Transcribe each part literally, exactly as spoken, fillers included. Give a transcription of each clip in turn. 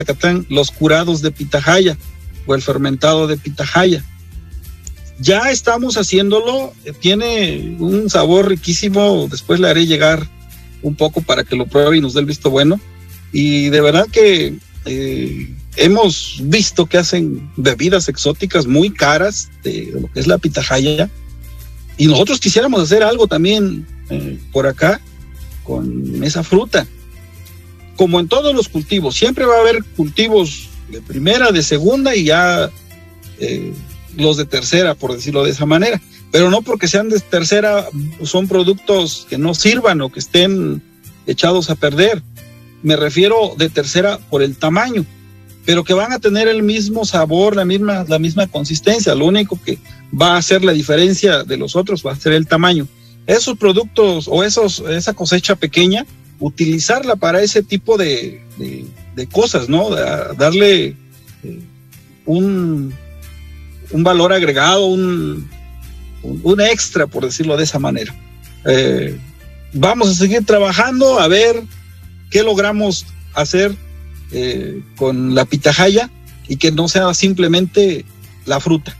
Zacatán, los curados de pitahaya o el fermentado de pitahaya. Ya estamos haciéndolo, tiene un sabor riquísimo, después le haré llegar un poco para que lo pruebe y nos dé el visto bueno. Y de verdad que eh, hemos visto que hacen bebidas exóticas muy caras de, de lo que es la pitahaya, y nosotros quisiéramos hacer algo también eh, por acá con esa fruta. Como en todos los cultivos, siempre va a haber cultivos de primera, de segunda y ya eh, los de tercera, por decirlo de esa manera. Pero no porque sean de tercera son productos que no sirvan o que estén echados a perder. Me refiero de tercera por el tamaño, pero que van a tener el mismo sabor, la misma, la misma consistencia. Lo único que va a hacer la diferencia de los otros va a ser el tamaño. Esos productos o esos, esa cosecha pequeña, utilizarla para ese tipo de, de, de cosas, ¿no? De, darle eh, un, un valor agregado, un, un, un extra, por decirlo de esa manera. Eh, vamos a seguir trabajando a ver qué logramos hacer eh, con la pitahaya y que no sea simplemente la fruta.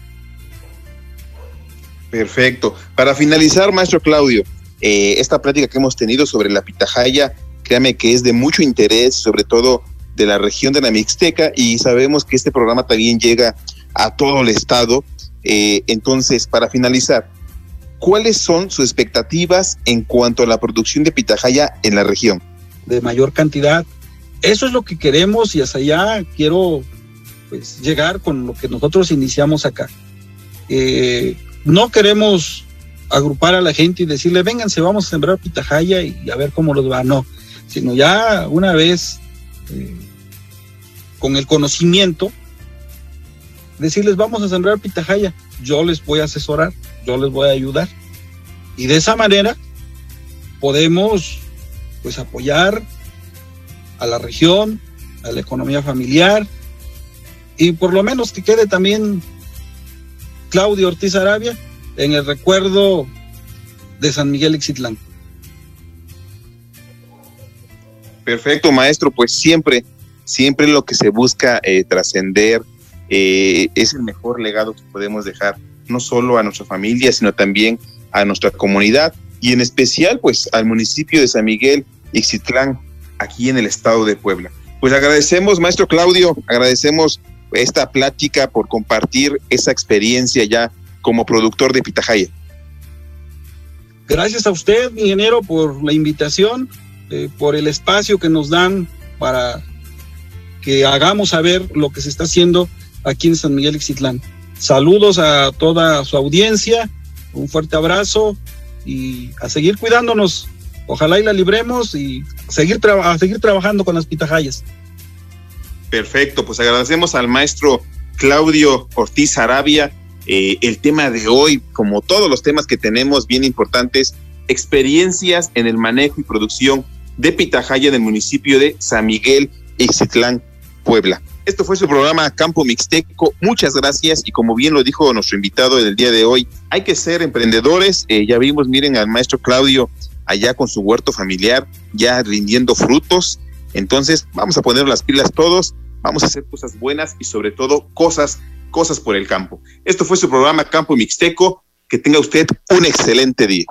Perfecto. Para finalizar, maestro Claudio, Eh, esta plática que hemos tenido sobre la pitahaya, créame que es de mucho interés, sobre todo de la región de la Mixteca, y sabemos que este programa también llega a todo el estado. Eh, entonces, para finalizar, ¿cuáles son sus expectativas en cuanto a la producción de pitahaya en la región? De mayor cantidad. Eso es lo que queremos y hasta allá quiero pues, llegar con lo que nosotros iniciamos acá. Eh, no queremos agrupar a la gente y decirle, vénganse, vamos a sembrar pitahaya y a ver cómo los va, no, sino ya una vez eh, con el conocimiento, decirles, vamos a sembrar pitahaya, yo les voy a asesorar, yo les voy a ayudar, y de esa manera podemos pues apoyar a la región, a la economía familiar, y por lo menos que quede también Claudio Ortiz Arabia en el recuerdo de San Miguel Ixtitlán. Perfecto, maestro, pues siempre, siempre lo que se busca eh, trascender eh, es el mejor legado que podemos dejar, no solo a nuestra familia, sino también a nuestra comunidad, y en especial pues al municipio de San Miguel Ixtitlán, aquí en el estado de Puebla. Pues agradecemos, maestro Claudio, agradecemos esta plática por compartir esa experiencia ya como productor de pitahaya. Gracias a usted, ingeniero, por la invitación, eh, por el espacio que nos dan para que hagamos saber lo que se está haciendo aquí en San Miguel Ixtitlán. Saludos a toda su audiencia, un fuerte abrazo y a seguir cuidándonos. Ojalá y la libremos y seguir tra- a seguir trabajando con las pitahayas. Perfecto, pues agradecemos al maestro Claudio Ortiz Arabia. Eh, el tema de hoy, como todos los temas que tenemos bien importantes, experiencias en el manejo y producción de pitahaya en el municipio de San Miguel Ixtitlán, Puebla. Esto fue su programa Campo Mixteco. Muchas gracias, y como bien lo dijo nuestro invitado en el día de hoy, hay que ser emprendedores. Eh, ya vimos, miren al maestro Claudio allá con su huerto familiar, ya rindiendo frutos. Entonces vamos a poner las pilas todos, vamos a hacer cosas buenas y sobre todo cosas cosas por el campo. Esto fue su programa Campo Mixteco. Que tenga usted un excelente día.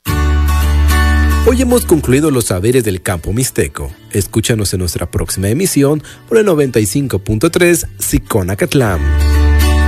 Hoy hemos concluido los saberes del campo mixteco. Escúchanos en nuestra próxima emisión por el noventa y cinco punto tres Sicona Catlán.